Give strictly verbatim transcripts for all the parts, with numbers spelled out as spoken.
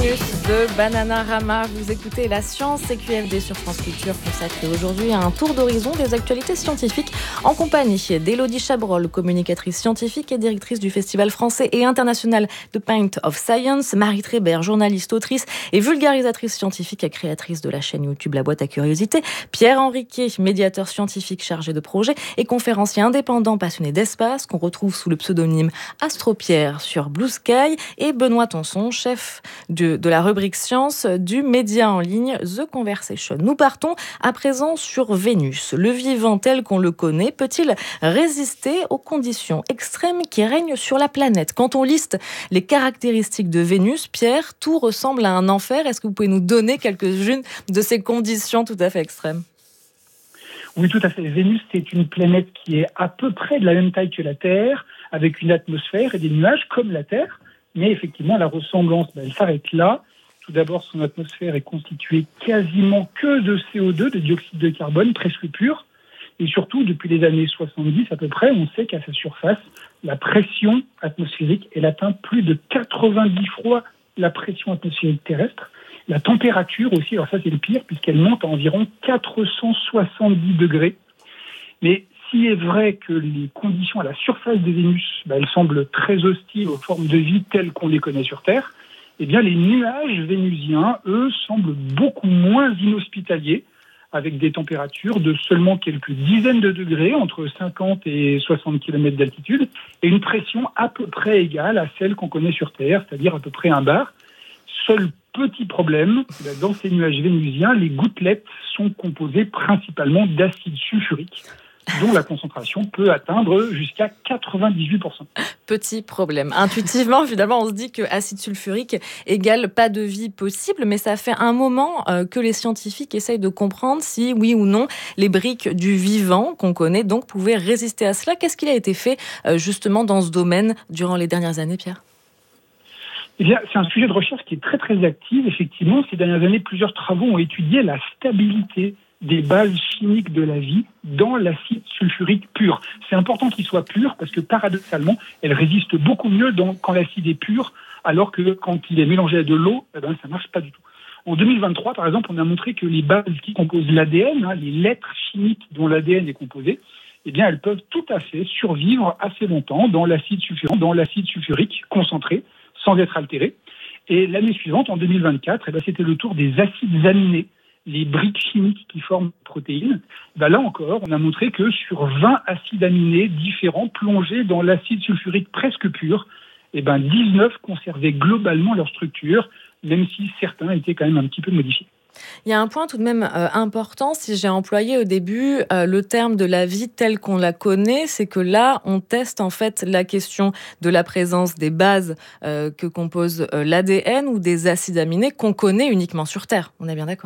Vénus de Bananarama. Vous écoutez La Science C Q F D sur France Culture, consacré aujourd'hui à un tour d'horizon des actualités scientifiques en compagnie d'Élodie Chabrol, communicatrice scientifique et directrice du Festival français et international de Paint of Science, Marie Trébert, journaliste, autrice et vulgarisatrice scientifique et créatrice de la chaîne YouTube La Boîte à Curiosités, Pierre Henriquet, médiateur scientifique chargé de projet et conférencier indépendant passionné d'espace qu'on retrouve sous le pseudonyme Astro-Pierre sur Blue Sky, et Benoît Tonson, chef de, de la rubrique Science du média en ligne The Conversation. Nous partons à présent sur Vénus. Le vivant tel qu'on le connaît peut-il résister aux conditions extrêmes qui règnent sur la planète? Quand on liste les caractéristiques de Vénus, Pierre, tout ressemble à un enfer. Est-ce que vous pouvez nous donner quelques-unes de ces conditions tout à fait extrêmes? Oui, tout à fait. Vénus, c'est une planète qui est à peu près de la même taille que la Terre, avec une atmosphère et des nuages comme la Terre. Mais effectivement, la ressemblance, ben, elle s'arrête là. Tout d'abord, son atmosphère est constituée quasiment que de C O deux, de dioxyde de carbone, presque pur. Et surtout, depuis les années soixante-dix à peu près, on sait qu'à sa surface, la pression atmosphérique, elle atteint plus de quatre-vingt-dix fois la pression atmosphérique terrestre. La température aussi, alors ça c'est le pire, puisqu'elle monte à environ quatre cent soixante-dix degrés. Mais s'il est vrai que les conditions à la surface de Vénus, bah, elles semblent très hostiles aux formes de vie telles qu'on les connaît sur Terre, eh bien les nuages vénusiens, eux, semblent beaucoup moins inhospitaliers, avec des températures de seulement quelques dizaines de degrés, entre cinquante et soixante kilomètres d'altitude, et une pression à peu près égale à celle qu'on connaît sur Terre, c'est-à-dire à peu près un bar. Seul petit problème, dans ces nuages vénusiens, les gouttelettes sont composées principalement d'acide sulfurique, dont la concentration peut atteindre jusqu'à quatre-vingt-dix-huit pour cent. Petit problème. Intuitivement, finalement, on se dit que acide sulfurique égale pas de vie possible, mais ça fait un moment euh, que les scientifiques essayent de comprendre si, oui ou non, les briques du vivant qu'on connaît donc pouvaient résister à cela. Qu'est-ce qu'il a été fait euh, justement dans ce domaine durant les dernières années, Pierre ? Eh bien, c'est un sujet de recherche qui est très très actif. Effectivement, ces dernières années, plusieurs travaux ont étudié la stabilité des bases chimiques de la vie dans l'acide sulfurique pur. C'est important qu'il soit pur parce que paradoxalement, elle résiste beaucoup mieux dans, quand l'acide est pur, alors que quand il est mélangé à de l'eau, eh ben, ça ne marche pas du tout. En deux mille vingt-trois, par exemple, on a montré que les bases qui composent l'A D N, hein, les lettres chimiques dont l'A D N est composé, eh bien, elles peuvent tout à fait survivre assez longtemps dans l'acide sulfurique, dans l'acide sulfurique concentré, sans être altéré. Et l'année suivante, en deux mille vingt-quatre, eh ben, c'était le tour des acides aminés, les briques chimiques qui forment les protéines. Ben là encore, on a montré que sur vingt acides aminés différents plongés dans l'acide sulfurique presque pur, eh ben dix-neuf conservaient globalement leur structure, même si certains étaient quand même un petit peu modifiés. Il y a un point tout de même euh, important, si j'ai employé au début euh, le terme de la vie telle qu'on la connaît, c'est que là, on teste en fait la question de la présence des bases euh, que compose euh, l'A D N ou des acides aminés qu'on connaît uniquement sur Terre. On est bien d'accord ?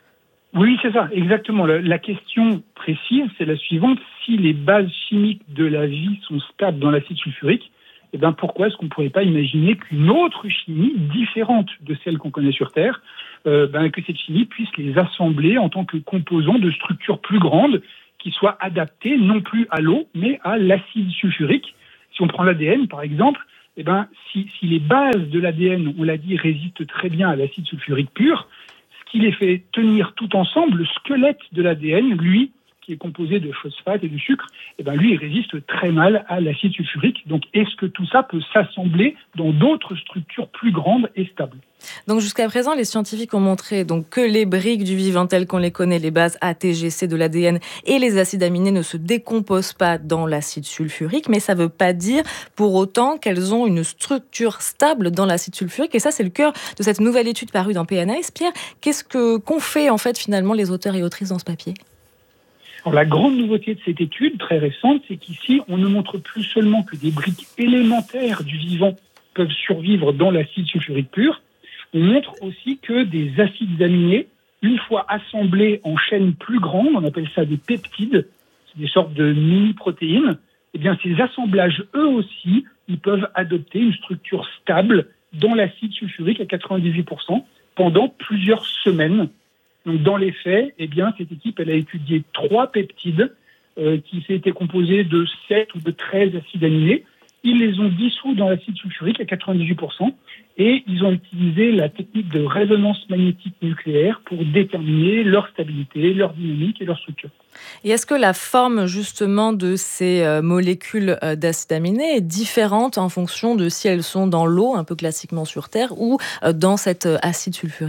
Oui, c'est ça, exactement. La, la question précise, c'est la suivante. Si les bases chimiques de la vie sont stables dans l'acide sulfurique, eh ben pourquoi est-ce qu'on ne pourrait pas imaginer qu'une autre chimie, différente de celle qu'on connaît sur Terre, euh, ben, que cette chimie puisse les assembler en tant que composants de structures plus grandes qui soient adaptées non plus à l'eau, mais à l'acide sulfurique. Si on prend l'A D N, par exemple, eh ben, si, si les bases de l'A D N, on l'a dit, résistent très bien à l'acide sulfurique pur, ce qui les fait tenir tout ensemble, le squelette de l'A D N, lui, qui est composé de phosphate et de sucre, eh ben lui, il résiste très mal à l'acide sulfurique. Donc, est-ce que tout ça peut s'assembler dans d'autres structures plus grandes et stables ? Donc, jusqu'à présent, les scientifiques ont montré donc, que les briques du vivant telles qu'on les connaît, les bases A, T, G, C de l'A D N et les acides aminés ne se décomposent pas dans l'acide sulfurique, mais ça ne veut pas dire pour autant qu'elles ont une structure stable dans l'acide sulfurique. Et ça, c'est le cœur de cette nouvelle étude parue dans P N A S. Pierre, qu'est-ce que, qu'ont fait en fait finalement les auteurs et autrices dans ce papier ? Alors, la grande nouveauté de cette étude, très récente, c'est qu'ici, on ne montre plus seulement que des briques élémentaires du vivant peuvent survivre dans l'acide sulfurique pur, on montre aussi que des acides aminés, une fois assemblés en chaînes plus grandes, on appelle ça des peptides, c'est des sortes de mini-protéines, eh bien, ces assemblages, eux aussi, ils peuvent adopter une structure stable dans l'acide sulfurique à quatre-vingt-dix-huit pour cent pendant plusieurs semaines. Donc, dans les faits, eh bien, cette équipe, elle a étudié trois peptides euh, qui étaient composés de sept ou de treize acides aminés. Ils les ont dissous dans l'acide sulfurique à quatre-vingt-dix-huit pour cent Et ils ont utilisé la technique de résonance magnétique nucléaire pour déterminer leur stabilité, leur dynamique et leur structure. Et est-ce que la forme justement de ces euh, molécules euh, d'acide aminé est différente en fonction de si elles sont dans l'eau, un peu classiquement sur Terre, ou euh, dans cet euh, acide sulfurique ?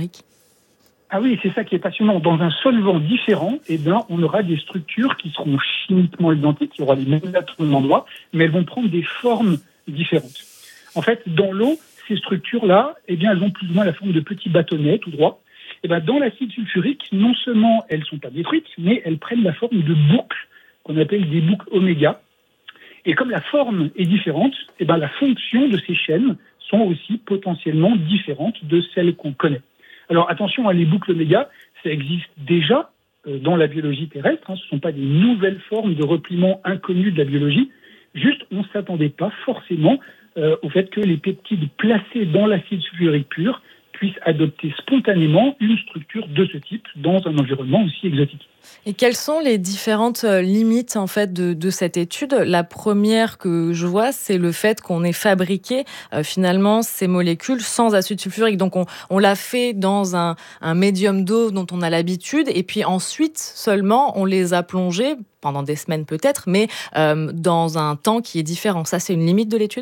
Ah oui, c'est ça qui est passionnant. Dans un solvant différent, eh bien, on aura des structures qui seront chimiquement identiques, il y aura les mêmes atomes d'endroit, mais elles vont prendre des formes différentes. En fait, dans l'eau, ces structures-là, eh bien, elles ont plus ou moins la forme de petits bâtonnets tout droit. Eh bien, dans l'acide sulfurique, non seulement elles ne sont pas détruites, mais elles prennent la forme de boucles, qu'on appelle des boucles oméga. Et comme la forme est différente, eh bien, la fonction de ces chaînes sont aussi potentiellement différentes de celles qu'on connaît. Alors attention, les boucles oméga, ça existe déjà euh, dans la biologie terrestre. Hein, ce ne sont pas des nouvelles formes de repliement inconnues de la biologie. Juste, on ne s'attendait pas forcément euh, au fait que les peptides placés dans l'acide sulfurique pur puissent adopter spontanément une structure de ce type dans un environnement aussi exotique. Et quelles sont les différentes limites en fait de, de cette étude ? La première que je vois, c'est le fait qu'on ait fabriqué euh, finalement ces molécules sans acide sulfurique. Donc on, on l'a fait dans un, un médium d'eau dont on a l'habitude, et puis ensuite seulement on les a plongées pendant des semaines peut-être, mais euh, dans un temps qui est différent. Ça, c'est une limite de l'étude ?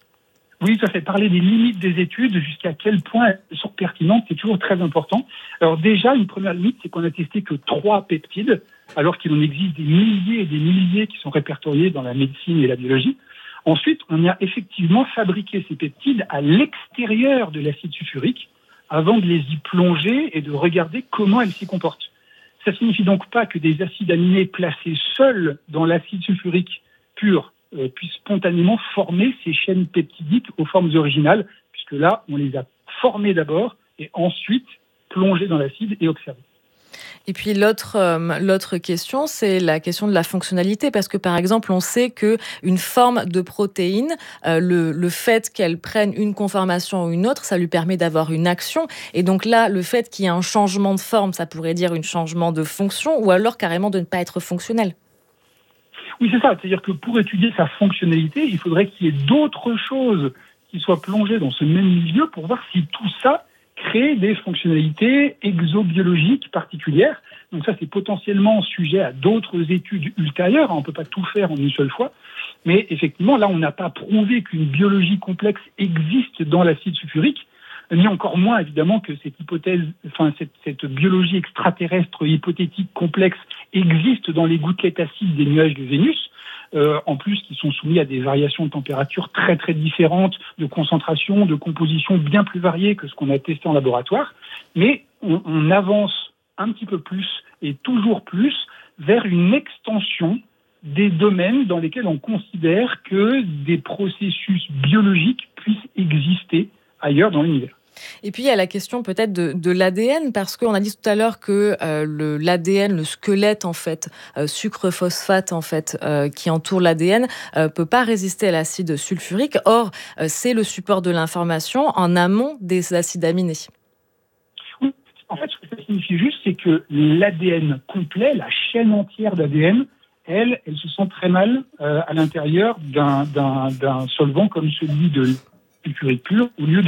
Oui, ça fait parler des limites des études, jusqu'à quel point elles sont pertinentes, c'est toujours très important. Alors déjà, une première limite, c'est qu'on a testé que trois peptides, alors qu'il en existe des milliers et des milliers qui sont répertoriés dans la médecine et la biologie. Ensuite, on a effectivement fabriqué ces peptides à l'extérieur de l'acide sulfurique, avant de les y plonger et de regarder comment elles s'y comportent. Ça ne signifie donc pas que des acides aminés placés seuls dans l'acide sulfurique pur Euh, puissent spontanément former ces chaînes peptidiques aux formes originales, puisque là, on les a formées d'abord et ensuite plongées dans l'acide et observées. Et puis l'autre, euh, l'autre question, c'est la question de la fonctionnalité, parce que par exemple, on sait qu'une forme de protéine, euh, le, le fait qu'elle prenne une conformation ou une autre, ça lui permet d'avoir une action. Et donc là, le fait qu'il y ait un changement de forme, ça pourrait dire un changement de fonction, ou alors carrément de ne pas être fonctionnel. Oui, c'est ça. C'est-à-dire que pour étudier sa fonctionnalité, il faudrait qu'il y ait d'autres choses qui soient plongées dans ce même milieu pour voir si tout ça crée des fonctionnalités exobiologiques particulières. Donc ça, c'est potentiellement sujet à d'autres études ultérieures. On ne peut pas tout faire en une seule fois. Mais effectivement, là, on n'a pas prouvé qu'une biologie complexe existe dans l'acide sulfurique, ni encore moins, évidemment, que cette hypothèse, enfin, cette, cette biologie extraterrestre hypothétique complexe existe dans les gouttelettes acides des nuages de Vénus, euh, en plus, qui sont soumis à des variations de température très, très différentes, de concentration, de composition bien plus variées que ce qu'on a testé en laboratoire. Mais on, on avance un petit peu plus et toujours plus vers une extension des domaines dans lesquels on considère que des processus biologiques puissent exister ailleurs dans l'univers. Et puis, il y a la question peut-être de, de l'A D N, parce qu'on a dit tout à l'heure que euh, le, l'A D N, le squelette, en fait, euh, sucre-phosphate, en fait, euh, qui entoure l'A D N, euh, peut pas résister à l'acide sulfurique. Or, euh, c'est le support de l'information en amont des acides aminés. Oui, en fait, ce que ça signifie juste, c'est que l'A D N complet, la chaîne entière d'A D N, elle, elle se sent très mal euh, à l'intérieur d'un, d'un, d'un solvant comme celui de sulfurique pur, au lieu de